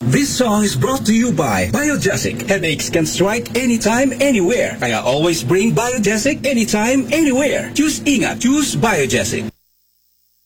This song is brought to you by Biogesic. Headaches can strike anytime, anywhere. Kaya always bring Biogesic anytime, anywhere. Choose Ingat. Choose Biogesic.